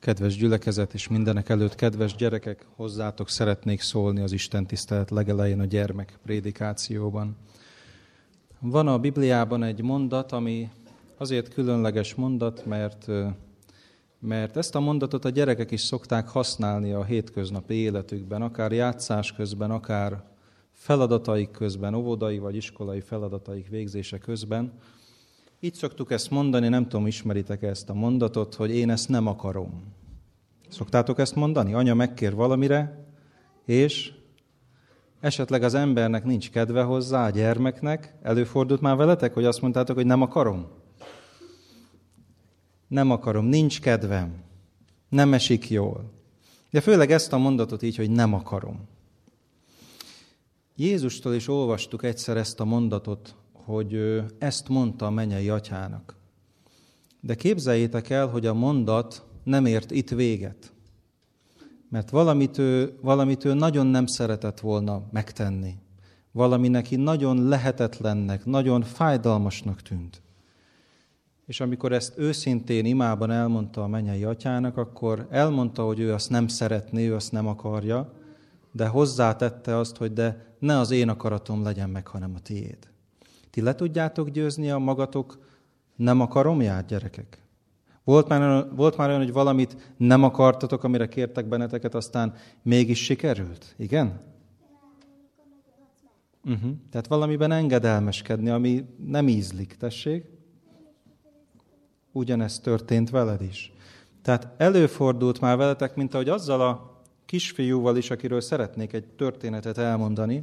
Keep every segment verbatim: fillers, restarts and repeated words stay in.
Kedves gyülekezet és mindenek előtt kedves gyerekek, hozzátok szeretnék szólni az Isten tisztelet legelején a gyermek prédikációban. Van a Bibliában egy mondat, ami azért különleges mondat, mert, mert ezt a mondatot a gyerekek is szokták használni a hétköznapi életükben, akár játszás közben, akár feladataik közben, óvodai vagy iskolai feladataik végzése közben. Így szoktuk ezt mondani, nem tudom, ismeritek ezt a mondatot, hogy én ezt nem akarom. Szoktátok ezt mondani? Anya megkér valamire, és esetleg az embernek nincs kedve hozzá, a gyermeknek. Előfordult már veletek, hogy azt mondtátok, hogy nem akarom? Nem akarom, nincs kedvem, nem esik jól. De főleg ezt a mondatot így, hogy nem akarom. Jézustól is olvastuk egyszer ezt a mondatot, hogy ezt mondta a mennyei atyának. De képzeljétek el, hogy a mondat nem ért itt véget. Mert valamit ő, valamit ő nagyon nem szeretett volna megtenni. Valami neki nagyon lehetetlennek, nagyon fájdalmasnak tűnt. És amikor ezt őszintén imában elmondta a mennyei atyának, akkor elmondta, hogy ő azt nem szeretné, ő azt nem akarja, de hozzátette azt, hogy de ne az én akaratom legyen meg, hanem a tiéd. Ti le tudjátok győzni a magatok nem akaromját, gyerekek? Volt már, volt már olyan, hogy valamit nem akartatok, amire kértek benneteket, aztán mégis sikerült? Igen? Uh-huh. Tehát valamiben engedelmeskedni, ami nem ízlik, tessék? Ugyanezt történt veled is. Tehát előfordult már veletek, mint ahogy azzal a kisfiúval is, akiről szeretnék egy történetet elmondani,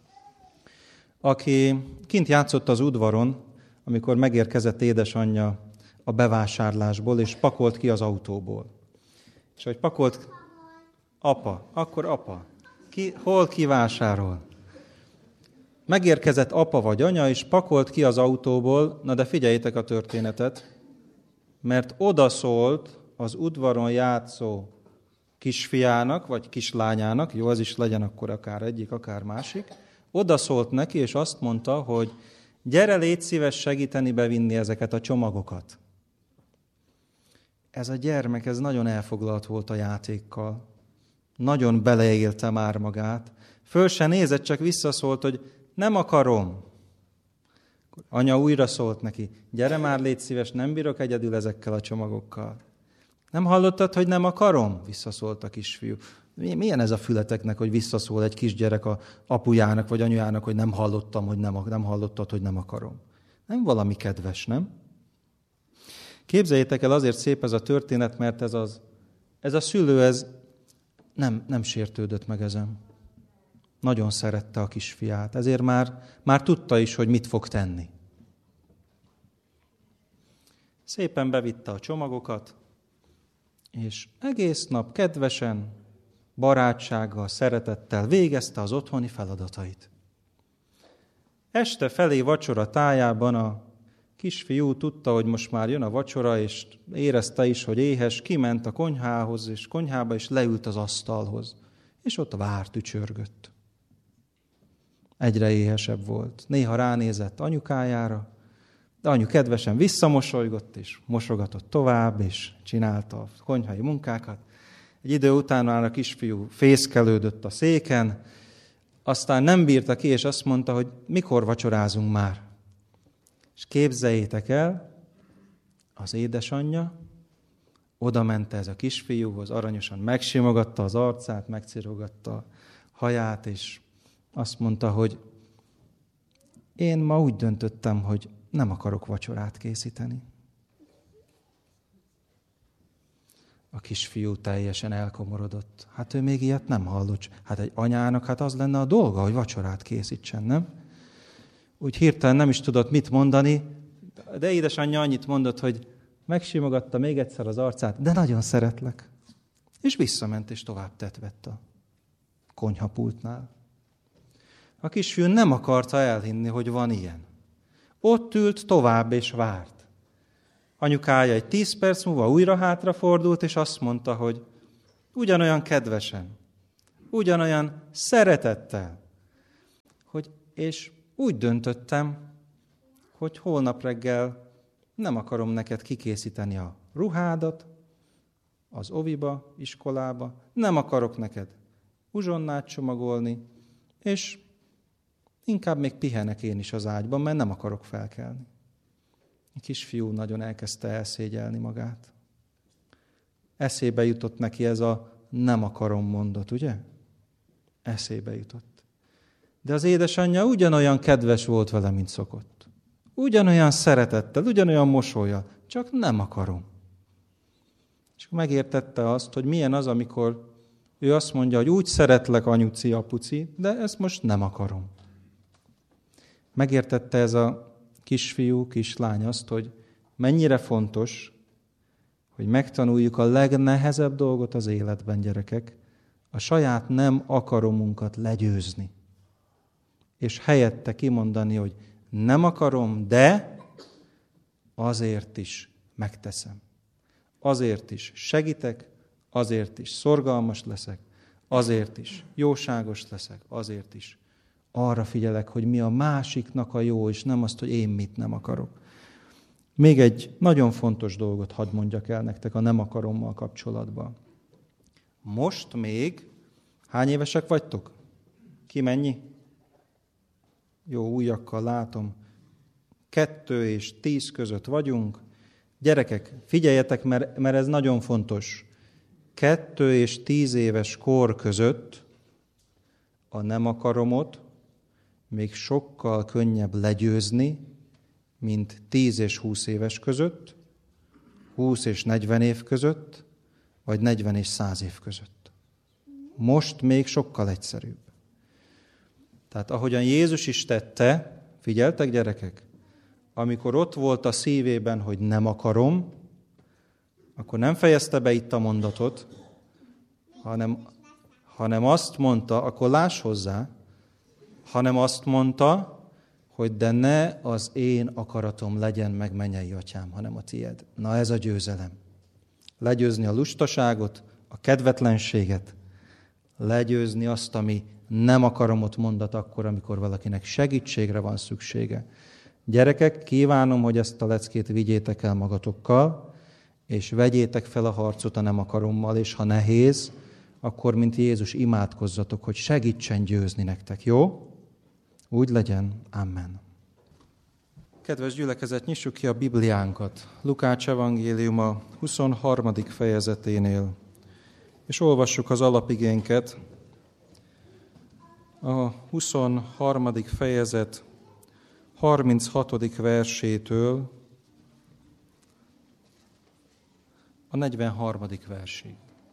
aki kint játszott az udvaron, amikor megérkezett édesanyja a bevásárlásból, és pakolt ki az autóból. És hogy pakolt... Apa. Akkor apa. Ki, hol kivásárol? Megérkezett apa vagy anya, és pakolt ki az autóból, na de figyeljétek a történetet, mert odaszólt az udvaron játszó kisfiának, vagy kislányának, jó, az is legyen akkor akár egyik, akár másik, odaszólt neki, és azt mondta, hogy gyere, légy szíves segíteni bevinni ezeket a csomagokat. Ez a gyermek, ez nagyon elfoglalt volt a játékkal. Nagyon beleélte már magát. Föl se nézett, csak visszaszólt, hogy nem akarom. Anya újra szólt neki, gyere már, légy szíves, nem bírok egyedül ezekkel a csomagokkal. Nem hallottad, hogy nem akarom? Visszaszólt a kisfiú. Milyen ez a fületeknek, hogy visszaszól egy kisgyerek a apujának vagy anyujának, hogy nem hallottam, hogy nem, nem hallottad, hogy nem akarom. Nem valami kedves, nem? Képzeljétek el, azért szép ez a történet, mert ez, az, ez a szülő ez nem, nem sértődött meg ezen. Nagyon szerette a kisfiát, ezért már, már tudta is, hogy mit fog tenni. Szépen bevitte a csomagokat, és egész nap kedvesen, barátsággal, szeretettel végezte az otthoni feladatait. Este felé vacsora tájában a kisfiú tudta, hogy most már jön a vacsora, és érezte is, hogy éhes, kiment a konyhához, és konyhába is leült az asztalhoz, és ott várt, ücsörgött. Egyre éhesebb volt. Néha ránézett anyukájára, de anyu kedvesen visszamosolygott, és mosogatott tovább, és csinálta a konyhai munkákat. Egy idő után már a kisfiú fészkelődött a széken, aztán nem bírta ki, és azt mondta, hogy mikor vacsorázunk már. És képzeljétek el, az édesanyja oda ment ez a kisfiúhoz, aranyosan megsimogatta az arcát, megcirogatta a haját, és azt mondta, hogy én ma úgy döntöttem, hogy nem akarok vacsorát készíteni. A kisfiú teljesen elkomorodott. Hát ő még ilyet nem hallott. Hát egy anyának hát az lenne a dolga, hogy vacsorát készítsen, nem? Úgy hirtelen nem is tudott mit mondani, de édesanyja annyit mondott, hogy megsimogatta még egyszer az arcát, de nagyon szeretlek. És visszament, és tovább tetvett a konyhapultnál. A kisfiú nem akarta elhinni, hogy van ilyen. Ott ült tovább, és várt. Anyukája egy tíz perc múlva újra hátrafordult, és azt mondta, hogy ugyanolyan kedvesen, ugyanolyan szeretettel, hogy és úgy döntöttem, hogy holnap reggel nem akarom neked kikészíteni a ruhádat, az oviba, iskolába, nem akarok neked uzsonnát csomagolni, és inkább még pihenek én is az ágyban, mert nem akarok felkelni. A kisfiú nagyon elkezdte elszégyelni magát. Eszébe jutott neki ez a nem akarom mondat, ugye? Eszébe jutott. De az édesanyja ugyanolyan kedves volt vele, mint szokott. Ugyanolyan szeretettel, ugyanolyan mosollyal, csak nem akarom. És megértette azt, hogy milyen az, amikor ő azt mondja, hogy úgy szeretlek, anyuci, apuci, de ezt most nem akarom. Megértette ez a kisfiú, kislány azt, hogy mennyire fontos, hogy megtanuljuk a legnehezebb dolgot az életben, gyerekek, a saját nem akaromunkat legyőzni. És helyette kimondani, hogy nem akarom, de azért is megteszem. Azért is segítek, azért is szorgalmas leszek, azért is jóságos leszek, azért is arra figyelek, hogy mi a másiknak a jó, és nem azt, hogy én mit nem akarok. Még egy nagyon fontos dolgot hadd mondjak el nektek a nem akarommal kapcsolatban. Most még, hány évesek vagytok? Ki mennyi? Jó, újakkal látom. Kettő és tíz között vagyunk. Gyerekek, figyeljetek, mert, mert ez nagyon fontos. Kettő és tíz éves kor között a nem akaromot még sokkal könnyebb legyőzni, mint tíz és húsz éves között, húsz és negyven év között, vagy negyven és száz év között. Most még sokkal egyszerűbb. Tehát ahogyan Jézus is tette, figyeltek gyerekek, amikor ott volt a szívében, hogy nem akarom, akkor nem fejezte be itt a mondatot, hanem, hanem azt mondta, akkor láss hozzá, hanem azt mondta, hogy de ne az én akaratom legyen meg, mennyei atyám, hanem a tied. Na ez a győzelem. Legyőzni a lustaságot, a kedvetlenséget, legyőzni azt, ami nem akaromot mondat akkor, amikor valakinek segítségre van szüksége. Gyerekek, kívánom, hogy ezt a leckét vigyétek el magatokkal, és vegyétek fel a harcot a nem akarommal, és ha nehéz, akkor, mint Jézus, imádkozzatok, hogy segítsen győzni nektek, jó? Úgy legyen. Amen. Kedves gyülekezet, nyissuk ki a Bibliánkat. Lukács evangéliuma huszonharmadik fejezeténél, és olvassuk az alapigénket. A huszonharmadik fejezet harminchatodik versétől a negyvenharmadik versig.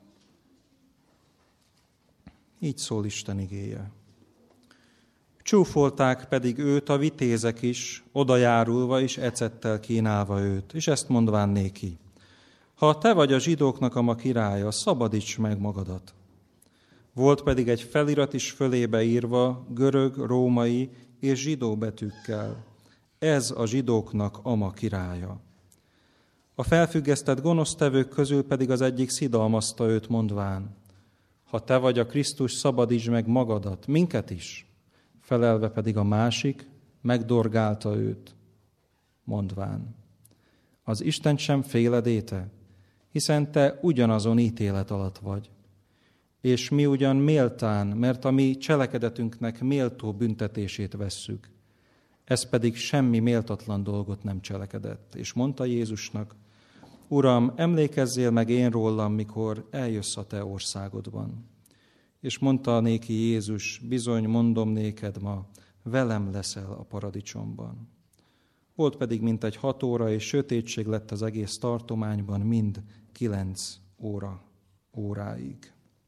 Így szól Isten igéje. Csúfolták pedig őt a vitézek is, odajárulva és ecettel kínálva őt, és ezt mondván néki: ha te vagy a zsidóknak a ma királya, szabadíts meg magadat. Volt pedig egy felirat is fölébe írva, görög, római és zsidó betűkkel: ez a zsidóknak a ma királya. A felfüggesztett gonosztevők közül pedig az egyik szidalmazta őt, mondván: ha te vagy a Krisztus, szabadítsd meg magadat, minket is. Felelve pedig a másik megdorgálta őt, mondván: az Isten sem féledéte, hiszen te ugyanazon ítélet alatt vagy. És mi ugyan méltán, mert a mi cselekedetünknek méltó büntetését vesszük. Ez pedig semmi méltatlan dolgot nem cselekedett. És mondta Jézusnak: Uram, emlékezzél meg én rólam, mikor eljössz a te országodban. És mondta néki Jézus: bizony, mondom néked ma, velem leszel a paradicsomban. Volt pedig mintegy hat óra, és sötétség lett az egész tartományban, mind kilenc óra, óráig.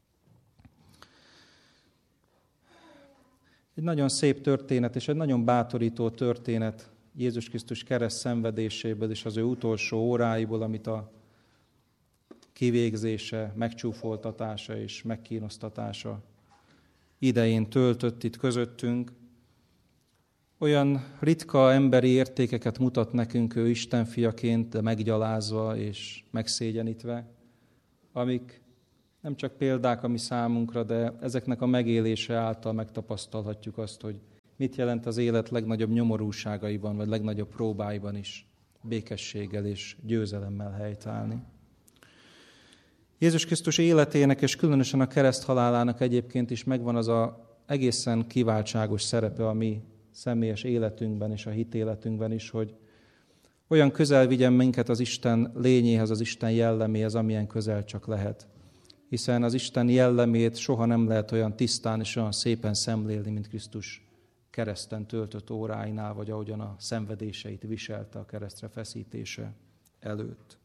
Egy nagyon szép történet, és egy nagyon bátorító történet Jézus Krisztus kereszt szenvedéséből és az ő utolsó óráiból, amit a kivégzése, megcsúfoltatása és megkínoztatása idején töltött itt közöttünk. Olyan ritka emberi értékeket mutat nekünk ő Isten fiaként, de meggyalázva és megszégyenítve, amik nem csak példák a mi számunkra, de ezeknek a megélése által megtapasztalhatjuk azt, hogy mit jelent az élet legnagyobb nyomorúságaiban, vagy legnagyobb próbáiban is békességgel és győzelemmel helytállni. Jézus Krisztus életének és különösen a kereszthalálának egyébként is megvan az a egészen kiváltságos szerepe a mi személyes életünkben és a hitéletünkben is, hogy olyan közel vigyen minket az Isten lényéhez, az Isten jelleméhez, amilyen közel csak lehet. Hiszen az Isten jellemét soha nem lehet olyan tisztán és olyan szépen szemlélni, mint Krisztus kereszten töltött óráinál, vagy ahogyan a szenvedéseit viselte a keresztre feszítése előtt.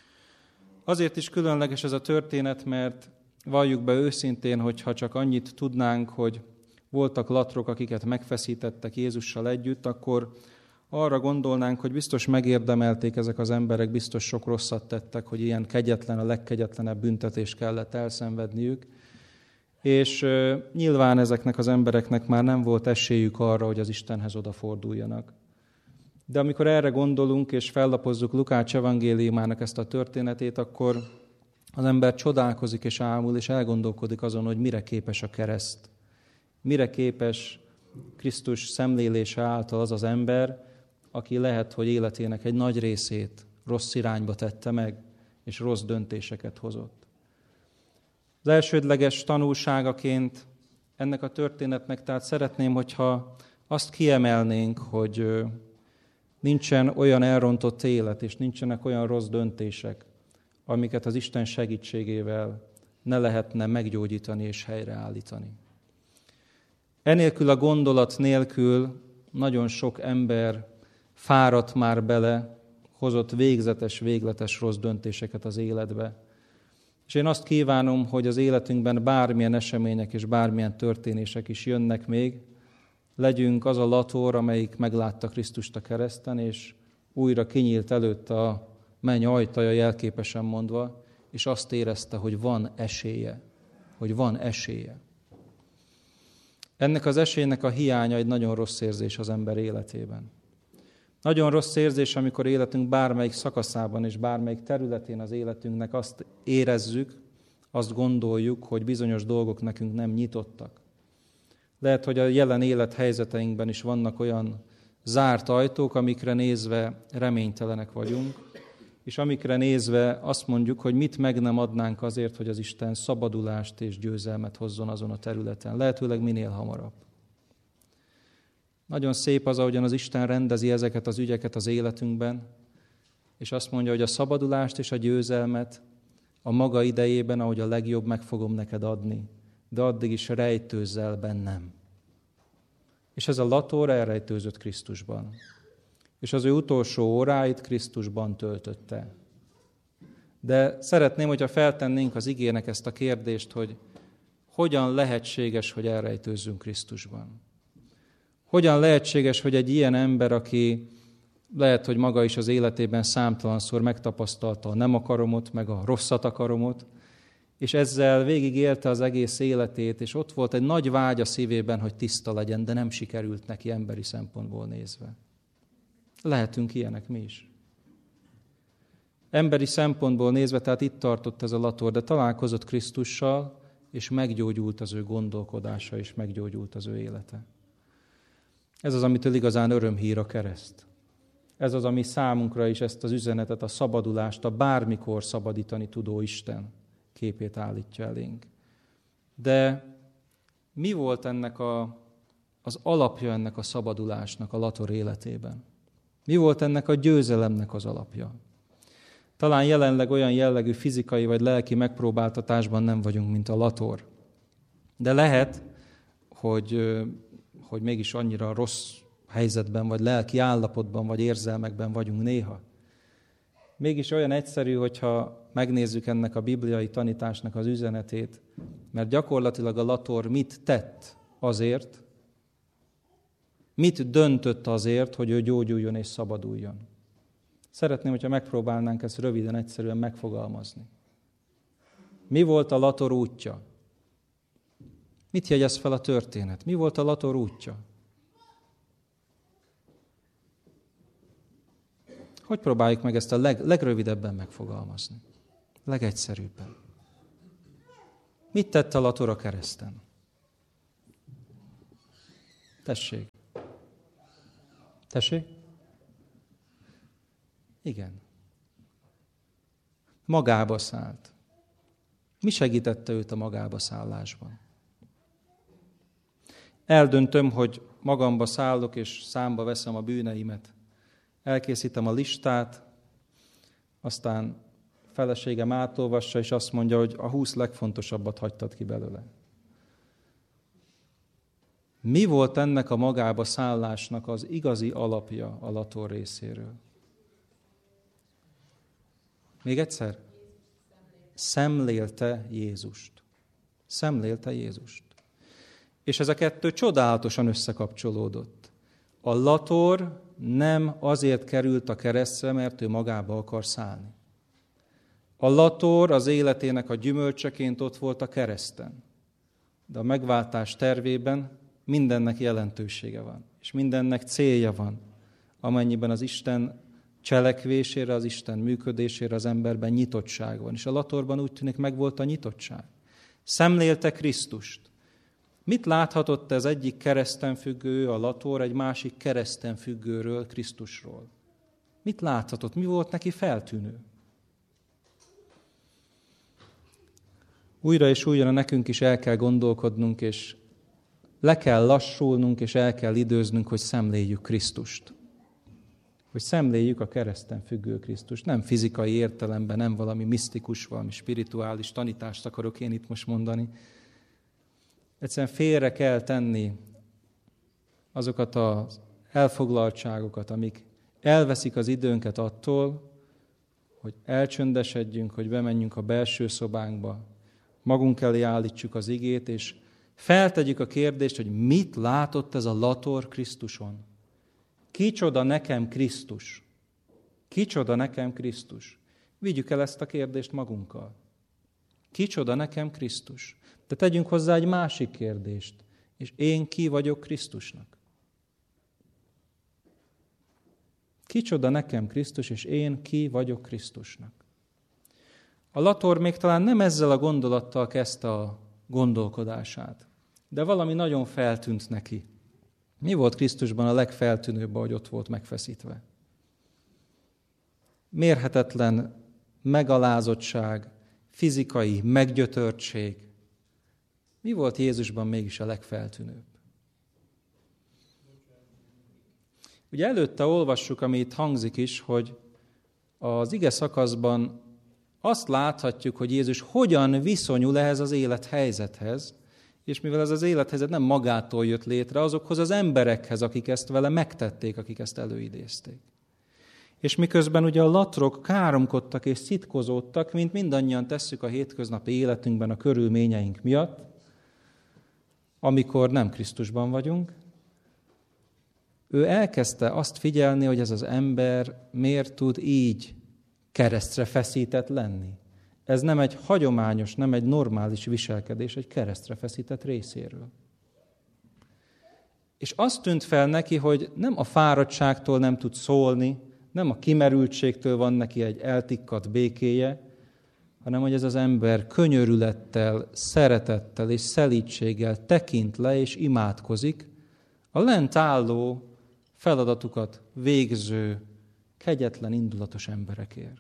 Azért is különleges ez a történet, mert valljuk be őszintén, hogyha csak annyit tudnánk, hogy voltak latrok, akiket megfeszítettek Jézussal együtt, akkor arra gondolnánk, hogy biztos megérdemelték ezek az emberek, biztos sok rosszat tettek, hogy ilyen kegyetlen, a legkegyetlenebb büntetést kellett elszenvedniük. És nyilván ezeknek az embereknek már nem volt esélyük arra, hogy az Istenhez odaforduljanak. De amikor erre gondolunk, és fellapozzuk Lukács evangéliumának ezt a történetét, akkor az ember csodálkozik és ámul, és elgondolkodik azon, hogy mire képes a kereszt. Mire képes Krisztus szemlélése által az az ember, aki lehet, hogy életének egy nagy részét rossz irányba tette meg, és rossz döntéseket hozott. Az elsődleges tanulságaként ennek a történetnek, tehát szeretném, hogyha azt kiemelnénk, hogy nincsen olyan elrontott élet, és nincsenek olyan rossz döntések, amiket az Isten segítségével ne lehetne meggyógyítani és helyreállítani. Enélkül a gondolat nélkül nagyon sok ember fáradt már bele, hozott végzetes, végletes rossz döntéseket az életbe. És én azt kívánom, hogy az életünkben bármilyen események és bármilyen történések is jönnek még, legyünk az a lator, amelyik meglátta Krisztust a kereszten, és újra kinyílt előtt a menny ajtaja, jelképesen mondva, és azt érezte, hogy van esélye, hogy van esélye. Ennek az esélynek a hiánya egy nagyon rossz érzés az ember életében. Nagyon rossz érzés, amikor életünk bármelyik szakaszában és bármelyik területén az életünknek azt érezzük, azt gondoljuk, hogy bizonyos dolgok nekünk nem nyitottak. Lehet, hogy a jelen élethelyzeteinkben is vannak olyan zárt ajtók, amikre nézve reménytelenek vagyunk, és amikre nézve azt mondjuk, hogy mit meg nem adnánk azért, hogy az Isten szabadulást és győzelmet hozzon azon a területen. Lehetőleg minél hamarabb. Nagyon szép az, ahogyan az Isten rendezi ezeket az ügyeket az életünkben, és azt mondja, hogy a szabadulást és a győzelmet a maga idejében, ahogy a legjobb, meg fogom neked adni, de addig is rejtőzzel bennem. És ez a lator elrejtőzött Krisztusban. És az ő utolsó óráit Krisztusban töltötte. De szeretném, hogyha feltennénk az igének ezt a kérdést, hogy hogyan lehetséges, hogy elrejtőzzünk Krisztusban. Hogyan lehetséges, hogy egy ilyen ember, aki lehet, hogy maga is az életében számtalanszor megtapasztalta a nem akaromot, meg a rosszat akaromot, és ezzel végig élte az egész életét, és ott volt egy nagy vágy a szívében, hogy tiszta legyen, de nem sikerült neki emberi szempontból nézve. Lehetünk ilyenek mi is. Emberi szempontból nézve, tehát itt tartott ez a lator, de találkozott Krisztussal, és meggyógyult az ő gondolkodása, és meggyógyult az ő élete. Ez az, amitől igazán örömhír a kereszt. Ez az, ami számunkra is ezt az üzenetet, a szabadulást, a bármikor szabadítani tudó Isten képét állítja elénk. De mi volt ennek a, az alapja ennek a szabadulásnak a lator életében? Mi volt ennek a győzelemnek az alapja? Talán jelenleg olyan jellegű fizikai vagy lelki megpróbáltatásban nem vagyunk, mint a lator. De lehet, hogy, hogy mégis annyira rossz helyzetben, vagy lelki állapotban, vagy érzelmekben vagyunk néha. Mégis olyan egyszerű, hogyha megnézzük ennek a bibliai tanításnak az üzenetét, mert gyakorlatilag a lator mit tett azért, mit döntött azért, hogy ő gyógyuljon és szabaduljon. Szeretném, hogyha megpróbálnánk ezt röviden, egyszerűen megfogalmazni. Mi volt a lator útja? Mit jegyez fel a történet? Mi volt a lator útja? Hogy próbáljuk meg ezt a leg, legrövidebben megfogalmazni? Legegyszerűbben. Mit tett a lator a kereszten? Tessék. Tessék? Igen. Magába szállt. Mi segítette őt a magába szállásban? Eldöntöm, hogy magamba szállok, és számba veszem a bűneimet. Elkészítem a listát, aztán feleségem átolvassa, és azt mondja, hogy a húsz legfontosabbat hagytad ki belőle. Mi volt ennek a magába szállásnak az igazi alapja a Lator részéről? Még egyszer? Szemlélte Jézust. Szemlélte Jézust. És ez a kettő csodálatosan összekapcsolódott. A Lator nem azért került a keresztre, mert ő magába akar szállni. A Lator az életének a gyümölcseként ott volt a kereszten. De a megváltás tervében mindennek jelentősége van, és mindennek célja van, amennyiben az Isten cselekvésére, az Isten működésére az emberben nyitottság van. És a Latorban úgy tűnik, megvolt a nyitottság. Szemlélte Krisztust. Mit láthatott ez egyik kereszten függő, a Lator, egy másik kereszten függőről, Krisztusról? Mit láthatott? Mi volt neki feltűnő? Újra és újra nekünk is el kell gondolkodnunk, és le kell lassulnunk, és el kell időznünk, hogy szemléljük Krisztust. Hogy szemléljük a kereszten függő Krisztust. Nem fizikai értelemben, nem valami misztikus, valami spirituális tanítást akarok én itt most mondani. Egyszerűen félre kell tenni azokat az elfoglaltságokat, amik elveszik az időnket attól, hogy elcsöndesedjünk, hogy bemenjünk a belső szobánkba, magunk elé állítsuk az igét, és feltegyük a kérdést, hogy mit látott ez a Lator Krisztuson. Kicsoda nekem Krisztus? Kicsoda nekem Krisztus? Vigyük el ezt a kérdést magunkkal. Kicsoda nekem Krisztus? De tegyünk hozzá egy másik kérdést. És én ki vagyok Krisztusnak? Kicsoda nekem Krisztus, és én ki vagyok Krisztusnak? A Lator még talán nem ezzel a gondolattal kezdte a gondolkodását, de valami nagyon feltűnt neki. Mi volt Krisztusban a legfeltűnőbb, ahogy ott volt megfeszítve? Mérhetetlen megalázottság, fizikai meggyötörtség. Mi volt Jézusban mégis a legfeltűnőbb? Ugye előtte olvassuk, ami itt hangzik is, hogy az ige szakaszban azt láthatjuk, hogy Jézus hogyan viszonyul ehhez az élethelyzethez, és mivel ez az élethelyzet nem magától jött létre, azokhoz az emberekhez, akik ezt vele megtették, akik ezt előidézték. És miközben ugye a latrok káromkodtak és szitkozódtak, mint mindannyian tesszük a hétköznapi életünkben a körülményeink miatt, amikor nem Krisztusban vagyunk, ő elkezdte azt figyelni, hogy ez az ember miért tud így keresztre feszített lenni. Ez nem egy hagyományos, nem egy normális viselkedés, egy keresztre feszített részéről. És azt tűnt fel neki, hogy nem a fáradtságtól nem tud szólni, nem a kimerültségtől van neki egy eltikkadt békéje, hanem hogy ez az ember könyörülettel, szeretettel és szelídséggel tekint le és imádkozik a lent álló feladatukat végző, kegyetlen, indulatos emberekért.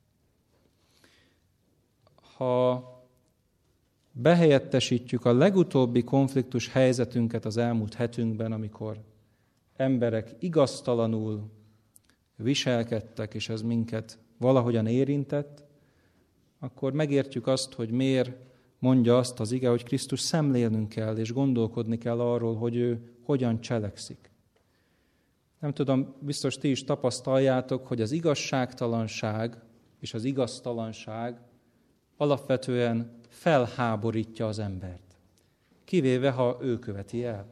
Ha behelyettesítjük a legutóbbi konfliktus helyzetünket az elmúlt hetünkben, amikor emberek igaztalanul viselkedtek, és ez minket valahogyan érintett, akkor megértjük azt, hogy miért mondja azt az ige, hogy Krisztus szemlélnünk kell, és gondolkodni kell arról, hogy ő hogyan cselekszik. Nem tudom, biztos ti is tapasztaljátok, hogy az igazságtalanság és az igaztalanság alapvetően felháborítja az embert, kivéve, ha ő követi el.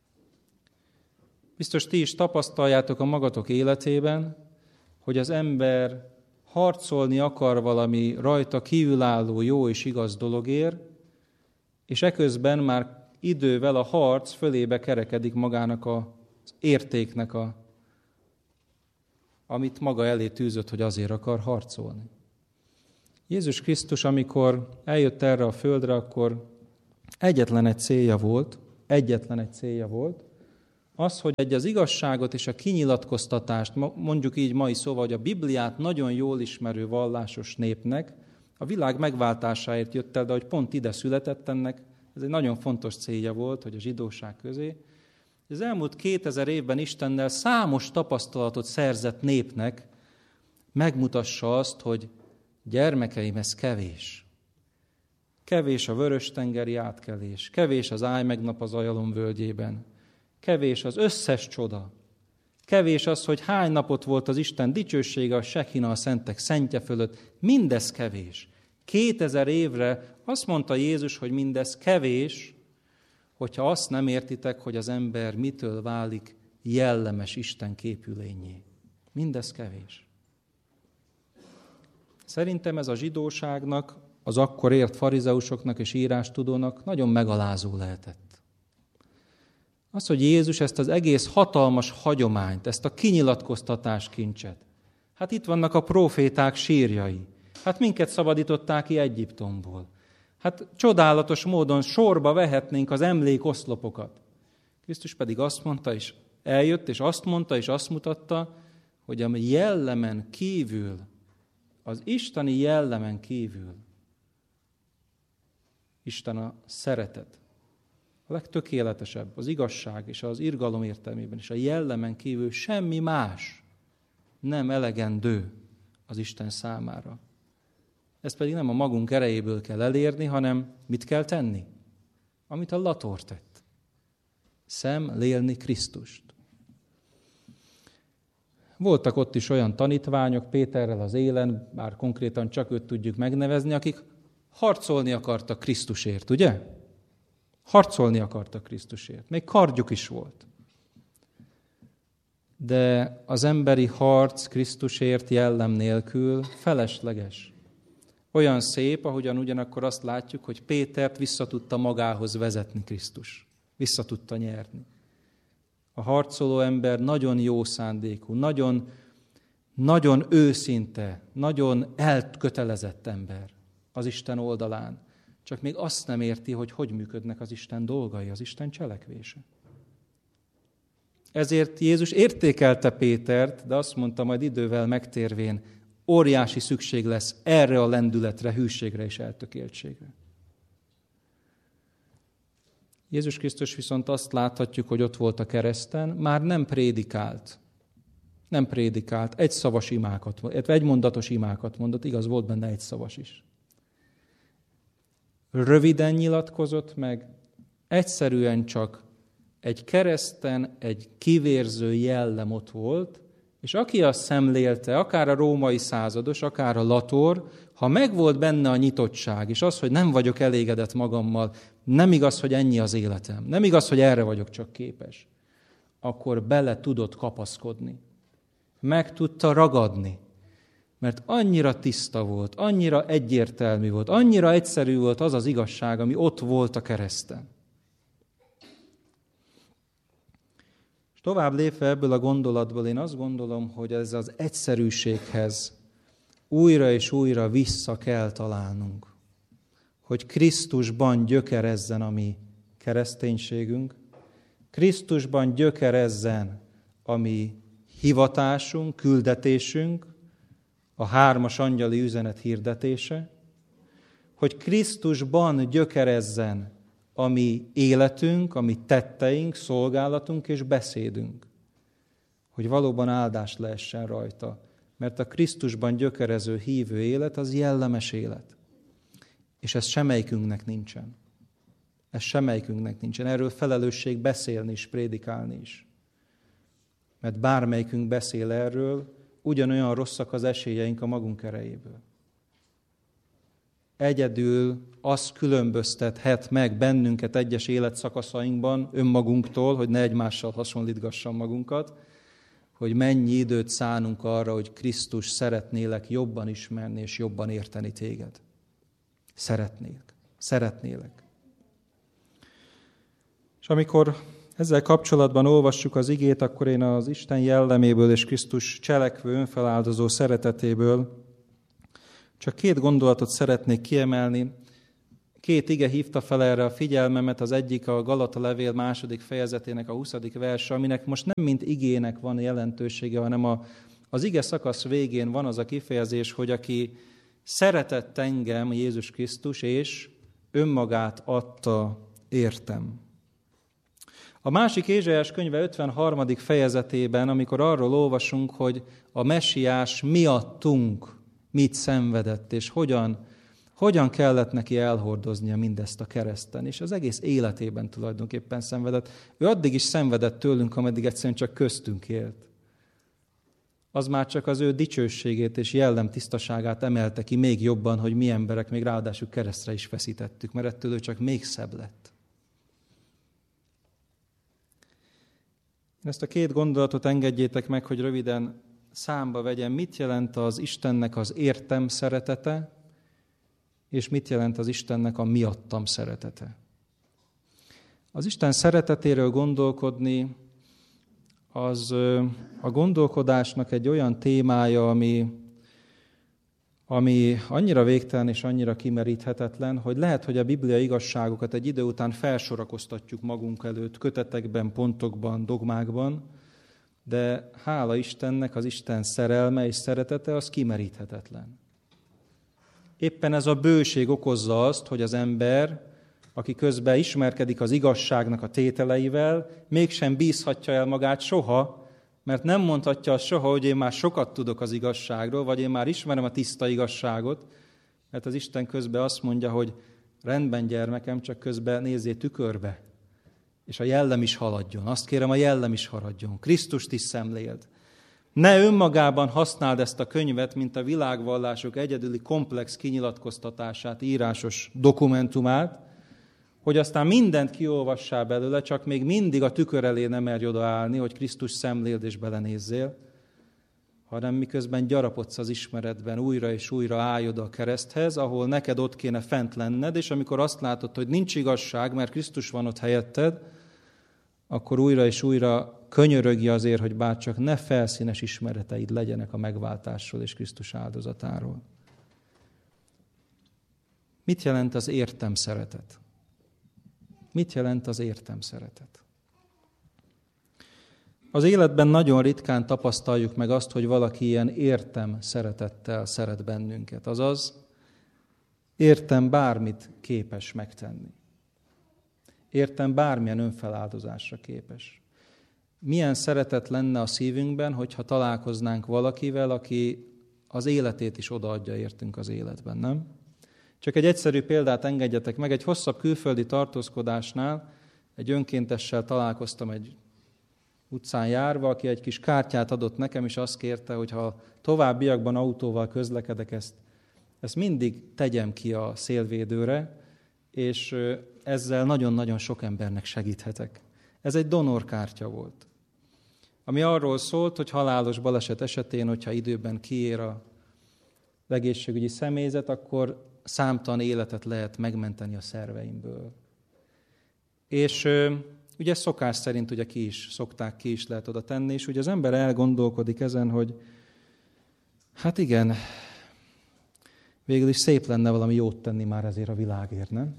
Biztos ti is tapasztaljátok a magatok életében, hogy az ember harcolni akar valami rajta kívülálló jó és igaz dologért, és eközben már idővel a harc fölébe kerekedik magának az értéknek, a, amit maga elé tűzött, hogy azért akar harcolni. Jézus Krisztus, amikor eljött erre a földre, akkor egyetlen egy célja volt, egyetlen egy célja volt, az, hogy egy az igazságot és a kinyilatkoztatást, mondjuk így mai szóval, hogy a Bibliát nagyon jól ismerő vallásos népnek A világ megváltásáért jött el, de hogy pont ide született ennek, ez egy nagyon fontos célja volt, hogy a zsidóság közé. Az elmúlt kétezer évben Istennel számos tapasztalatot szerzett népnek megmutassa azt, hogy gyermekeim, ez kevés. Kevés a Vörös-tengeri átkelés, kevés az Állj meg nap az Ajalon völgyében, kevés az összes csoda, kevés az, hogy hány napot volt az Isten dicsősége a Sekina, a szentek szentje fölött, mindez kevés. Kétezer évre azt mondta Jézus, hogy mindez kevés, hogyha azt nem értitek, hogy az ember mitől válik jellemes Isten képű lényé. Mindez kevés. Szerintem ez a zsidóságnak, az akkor ért farizeusoknak és írástudónak nagyon megalázó lehetett. Az, hogy Jézus ezt az egész hatalmas hagyományt, ezt a kinyilatkoztatás kincset, hát itt vannak a próféták sírjai, hát minket szabadították ki Egyiptomból. Hát csodálatos módon sorba vehetnénk az emlékoszlopokat. Krisztus pedig azt mondta, és eljött, és azt mondta, és azt mutatta, hogy a jellemen kívül, az isteni jellemen kívül, Isten a szeretet, a legtökéletesebb, az igazság és az irgalom értelmében, és a jellemen kívül semmi más nem elegendő az Isten számára. Ezt pedig nem a magunk erejéből kell elérni, hanem mit kell tenni? Amit a Lator tett. Szemlélni Krisztust. Voltak ott is olyan tanítványok, Péterrel az élen, bár konkrétan csak őt tudjuk megnevezni, akik harcolni akartak Krisztusért, ugye? Harcolni akartak Krisztusért. Még kardjuk is volt. De az emberi harc Krisztusért jellem nélkül felesleges. Olyan szép, ahogyan ugyanakkor azt látjuk, hogy Pétert visszatudta magához vezetni Krisztus. Visszatudta nyerni. A harcoló ember nagyon jó szándékú, nagyon, nagyon őszinte, nagyon elkötelezett ember az Isten oldalán. Csak még azt nem érti, hogy hogy működnek az Isten dolgai, az Isten cselekvése. Ezért Jézus értékelte Pétert, de azt mondta, majd idővel megtérvén, óriási szükség lesz erre a lendületre, hűségre és eltökéltségre. Jézus Krisztus viszont azt láthatjuk, hogy ott volt a kereszten, már nem prédikált. Nem prédikált, egy szavas imákat, egy mondatos imákat mondott, igaz, volt benne egy szavas is. Röviden nyilatkozott meg, egyszerűen csak egy kereszten egy kivérző jellem ott volt, és aki azt szemlélte, akár a római százados, akár a Lator, ha megvolt benne a nyitottság, és az, hogy nem vagyok elégedett magammal, nem igaz, hogy ennyi az életem, nem igaz, hogy erre vagyok csak képes, akkor bele tudott kapaszkodni. Meg tudta ragadni, mert annyira tiszta volt, annyira egyértelmű volt, annyira egyszerű volt az az igazság, ami ott volt a kereszten. És tovább lépve ebből a gondolatból, én azt gondolom, hogy ez az egyszerűséghez újra és újra vissza kell találnunk. Hogy Krisztusban gyökerezzen a mi kereszténységünk, Krisztusban gyökerezzen a mi hivatásunk, küldetésünk, a hármas angyali üzenet hirdetése, hogy Krisztusban gyökerezzen a mi életünk, a mi tetteink, szolgálatunk és beszédünk, hogy valóban áldás lehessen rajta, mert a Krisztusban gyökerező hívő élet az jellemes élet. És ez semmelyikünknek nincsen. Ez semmelyikünknek nincsen. Erről felelősség beszélni is, prédikálni is. Mert bármelyikünk beszél erről, ugyanolyan rosszak az esélyeink a magunk erejéből. Egyedül az különböztethet meg bennünket egyes életszakaszainkban önmagunktól, hogy ne egymással hasonlítgassam magunkat, hogy mennyi időt szánunk arra, hogy Krisztus szeretnélek jobban ismerni és jobban érteni téged. Szeretnélek. Szeretnélek. És amikor ezzel kapcsolatban olvassuk az igét, akkor én az Isten jelleméből és Krisztus cselekvő, önfeláldozó szeretetéből csak két gondolatot szeretnék kiemelni. Két ige hívta fel erre a figyelmemet, az egyik a Galata levél második fejezetének a huszadik verse, aminek most nem mint igének van jelentősége, hanem a, az ige szakasz végén van az a kifejezés, hogy aki szeretett engem Jézus Krisztus, és önmagát adta értem. A másik Ézsaiás könyve ötvenharmadik fejezetében, amikor arról olvasunk, hogy a Mesiás miattunk mit szenvedett, és hogyan, hogyan kellett neki elhordoznia mindezt a kereszten, és az egész életében tulajdonképpen szenvedett. Ő addig is szenvedett tőlünk, ameddig egyszerűen csak köztünk élt. Az már csak az ő dicsőségét és jellemtisztaságát emelte ki még jobban, hogy mi emberek még ráadásul keresztre is feszítettük, mert ettől ő csak még szebb lett. Ezt a két gondolatot engedjétek meg, hogy röviden számba vegyem, mit jelent az Istennek az értem szeretete, és mit jelent az Istennek a miattam szeretete. Az Isten szeretetéről gondolkodni, az a gondolkodásnak egy olyan témája, ami, ami annyira végtelen és annyira kimeríthetetlen, hogy lehet, hogy a Biblia igazságokat egy idő után felsorakoztatjuk magunk előtt, kötetekben, pontokban, dogmákban, de hála Istennek, az Isten szerelme és szeretete az kimeríthetetlen. Éppen ez a bőség okozza azt, hogy az ember, aki közben ismerkedik az igazságnak a tételeivel, mégsem bízhatja el magát soha, mert nem mondhatja azt soha, hogy én már sokat tudok az igazságról, vagy én már ismerem a tiszta igazságot, mert az Isten közben azt mondja, hogy rendben gyermekem, csak közben nézzél tükörbe, és a jellem is haladjon. Azt kérem, a jellem is haladjon. Krisztust is szemléld. Ne önmagában használd ezt a könyvet, mint a világvallások egyedüli komplex kinyilatkoztatását, írásos dokumentumát, hogy aztán mindent kiolvassál belőle, csak még mindig a tükör elé nem merj odaállni, hogy Krisztus szemléld és belenézzél, hanem miközben gyarapodsz az ismeretben, újra és újra állj oda a kereszthez, ahol neked ott kéne fent lenned, és amikor azt látod, hogy nincs igazság, mert Krisztus van ott helyetted, akkor újra és újra könyörögj azért, hogy bárcsak ne felszínes ismereteid legyenek a megváltásról és Krisztus áldozatáról. Mit jelent az értem szeretet? Mit jelent az értem szeretet? Az életben nagyon ritkán tapasztaljuk meg azt, hogy valaki ilyen értem szeretettel szeret bennünket. Azaz, értem bármit képes megtenni. Értem bármilyen önfeláldozásra képes. Milyen szeretet lenne a szívünkben, hogyha találkoznánk valakivel, aki az életét is odaadja értünk az életben, nem? Csak egy egyszerű példát engedjetek meg. Egy hosszabb külföldi tartózkodásnál egy önkéntessel találkoztam egy utcán járva, aki egy kis kártyát adott nekem, és azt kérte, hogy ha továbbiakban autóval közlekedek, ezt, ezt mindig tegyem ki a szélvédőre, és ezzel nagyon-nagyon sok embernek segíthetek. Ez egy donorkártya volt, ami arról szólt, hogy halálos baleset esetén, hogyha időben kiér az egészségügyi személyzet, akkor számtalan életet lehet megmenteni a szerveimből. És ugye szokás szerint ugye ki is szokták, ki is lehet oda tenni, és ugye az ember elgondolkodik ezen, hogy hát igen, végül is szép lenne valami jót tenni már ezért a világért, nem?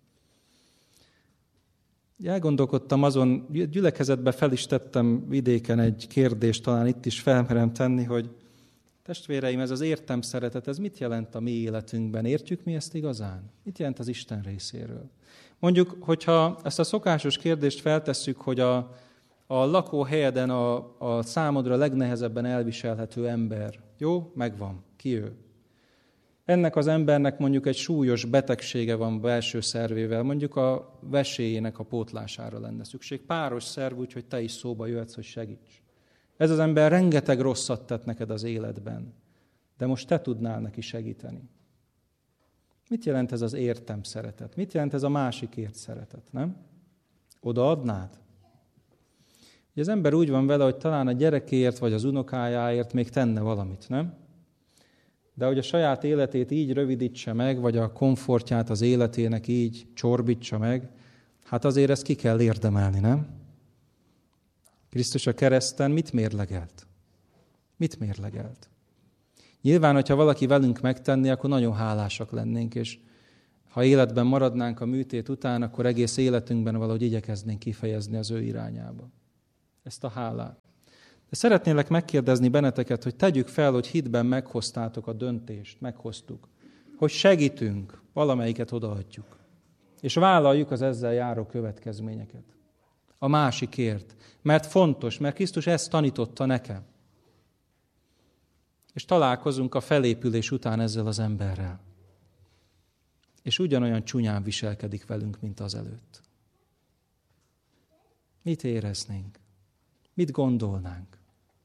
Elgondolkodtam azon, gyülekezetbe fel is tettem vidéken egy kérdést, talán itt is felmerem tenni, hogy testvéreim, ez az értem szeretet, ez mit jelent a mi életünkben? Értjük mi ezt igazán? Mit jelent az Isten részéről? Mondjuk, hogyha ezt a szokásos kérdést feltesszük, hogy a, a lakóhelyeden a, a számodra legnehezebben elviselhető ember, jó, megvan, ki ő? Ennek az embernek mondjuk egy súlyos betegsége van belső szervével, mondjuk a veséjének a pótlására lenne szükség. Páros szerv, úgyhogy te is szóba jöhetsz, hogy segíts. Ez az ember rengeteg rosszat tett neked az életben, de most te tudnál neki segíteni. Mit jelent ez az értem szeretet? Mit jelent ez a másikért szeretet, nem? Odaadnád? Ugye az ember úgy van vele, hogy talán a gyerekéért vagy az unokájáért még tenne valamit, nem? De hogy a saját életét így rövidítse meg, vagy a komfortját az életének így csorbítsa meg, hát azért ezt ki kell érdemelni, nem? Krisztus a kereszten mit mérlegelt? Mit mérlegelt? Nyilván, hogyha valaki velünk megtenni, akkor nagyon hálásak lennénk, és ha életben maradnánk a műtét után, akkor egész életünkben valahogy igyekeznénk kifejezni az ő irányába. Ezt a hálát. De szeretnélek megkérdezni benneteket, hogy tegyük fel, hogy hitben meghoztátok a döntést, meghoztuk, hogy segítünk, valamelyiket odaadjuk. És vállaljuk az ezzel járó következményeket. A másikért. Mert fontos, mert Krisztus ezt tanította nekem. És találkozunk a felépülés után ezzel az emberrel. És ugyanolyan csúnyán viselkedik velünk, mint az előtt. Mit éreznénk? Mit gondolnánk?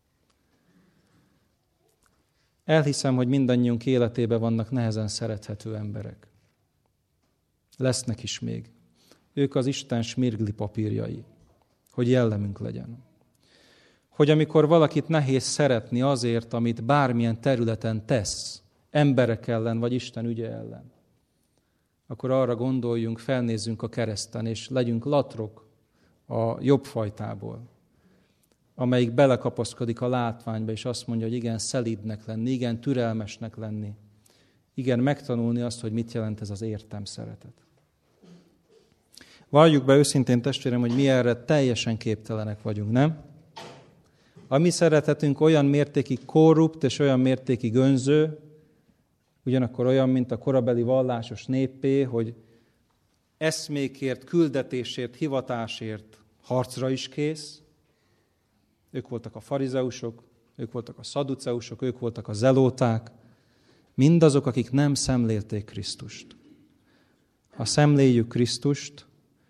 Elhiszem, hogy mindannyiunk életében vannak nehezen szerethető emberek. Lesznek is még. Ők az Isten smirgli papírjai, hogy jellemünk legyen. Hogy amikor valakit nehéz szeretni azért, amit bármilyen területen tesz, emberek ellen vagy Isten ügye ellen, akkor arra gondoljunk, felnézzünk a kereszten, és legyünk latrok a jobb fajtából, amelyik belekapaszkodik a látványba, és azt mondja, hogy igen, szelídnek lenni, igen, türelmesnek lenni, igen, megtanulni azt, hogy mit jelent ez az értem szeretet. Valljuk be őszintén, testvérem, hogy mi erre teljesen képtelenek vagyunk, nem? A mi szeretetünk olyan mértékig korrupt és olyan mértékig önző, ugyanakkor olyan, mint a korabeli vallásos néppé, hogy eszmékért, küldetésért, hivatásért harcra is kész. Ők voltak a farizeusok, ők voltak a szaduceusok, ők voltak a zelóták, mindazok, akik nem szemlélték Krisztust. Ha szemléljük Krisztust,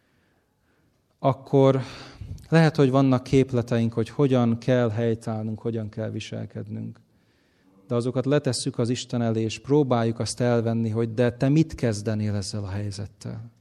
akkor lehet, hogy vannak képleteink, hogy hogyan kell helytállnunk, hogyan kell viselkednünk. De azokat letesszük az Isten elé, és próbáljuk azt elvenni, hogy de te mit kezdenél ezzel a helyzettel?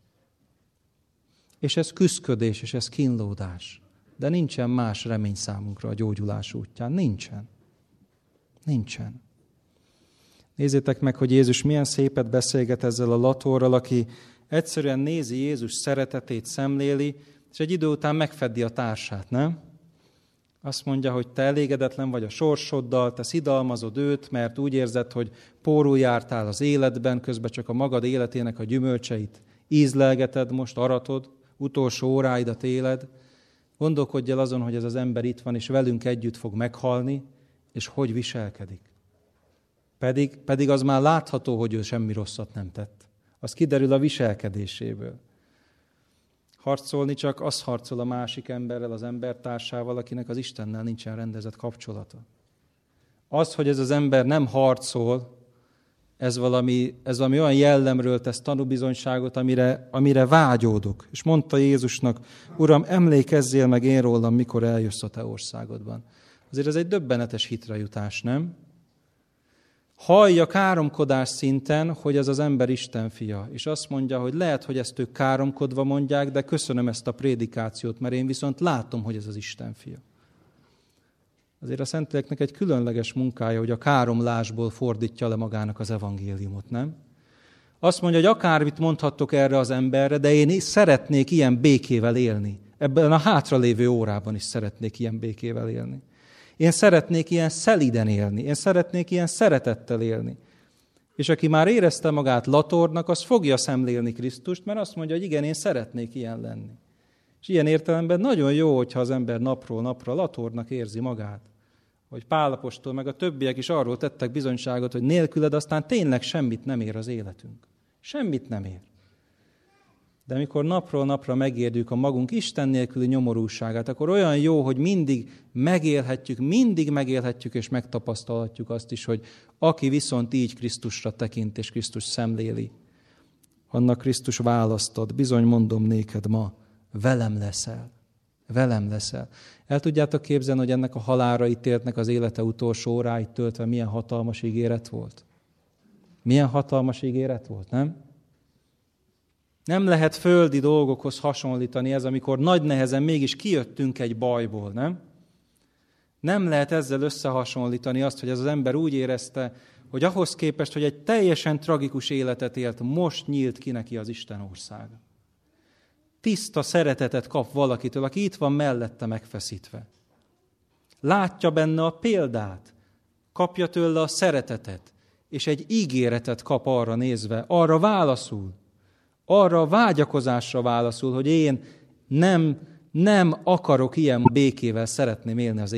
És ez küszködés, és ez kínlódás. De nincsen más remény számunkra a gyógyulás útján. Nincsen. Nincsen. Nézzétek meg, hogy Jézus milyen szépet beszélget ezzel a latorral, aki egyszerűen nézi Jézus szeretetét, szemléli, és egy idő után megfeddi a társát, nem? Azt mondja, hogy te elégedetlen vagy a sorsoddal, te szidalmazod őt, mert úgy érzed, hogy pórul jártál az életben, közben csak a magad életének a gyümölcseit ízlelgeted, most aratod, utolsó óráidat éled. Gondolkodj el azon, hogy ez az ember itt van, és velünk együtt fog meghalni, és hogy viselkedik. Pedig, pedig az már látható, hogy ő semmi rosszat nem tett. Az kiderül a viselkedéséből. Harcolni csak az harcol a másik emberrel, az embertársával, akinek az Istennel nincsen rendezett kapcsolata. Az, hogy ez az ember nem harcol, ez valami, ez valami olyan jellemről tesz tanúbizonyságot, amire, amire vágyódok. És mondta Jézusnak, Uram, emlékezzél meg én rólam, mikor eljössz a te országodban. Azért ez egy döbbenetes hitrejutás, nem? Hallja káromkodás szinten, hogy ez az ember Isten fia. És azt mondja, hogy lehet, hogy ezt ők káromkodva mondják, de köszönöm ezt a prédikációt, mert én viszont látom, hogy ez az Isten fia. Azért a Szentléleknek egy különleges munkája, hogy a káromlásból fordítja le magának az evangéliumot, nem? Azt mondja, hogy akármit mondhattok erre az emberre, de én szeretnék ilyen békével élni. Ebben a hátralévő órában is szeretnék ilyen békével élni. Én szeretnék ilyen szelíden élni, én szeretnék ilyen szeretettel élni. És aki már érezte magát latornak, az fogja szemlélni Krisztust, mert azt mondja, hogy igen, én szeretnék ilyen lenni. És ilyen értelemben nagyon jó, hogyha az ember napról napra latornak érzi magát. Hogy Pál apostol meg a többiek is arról tettek bizonyságot, hogy nélküled aztán tényleg semmit nem ér az életünk. Semmit nem ér. De amikor napról napra megérjük a magunk Isten nélküli nyomorúságát, akkor olyan jó, hogy mindig megélhetjük, mindig megélhetjük és megtapasztalhatjuk azt is, hogy aki viszont így Krisztusra tekint és Krisztus szemléli, annak Krisztus választad. Bizony mondom néked ma, velem leszel. Velem leszel. El tudjátok képzelni, hogy ennek a halálra ítéltnek az élete utolsó óráit töltve milyen hatalmas ígéret volt? Milyen hatalmas ígéret volt, nem? Nem lehet földi dolgokhoz hasonlítani ez, amikor nagy nehezen mégis kijöttünk egy bajból, nem? Nem lehet ezzel összehasonlítani azt, hogy ez az ember úgy érezte, hogy ahhoz képest, hogy egy teljesen tragikus életet élt, most nyílt ki neki az Isten országa. Tiszta szeretetet kap valakitől, aki itt van mellette megfeszítve. Látja benne a példát, kapja tőle a szeretetet, és egy ígéretet kap arra nézve, arra válaszul, arra a vágyakozásra válaszul, hogy én nem, nem akarok ilyen békével szeretném élni az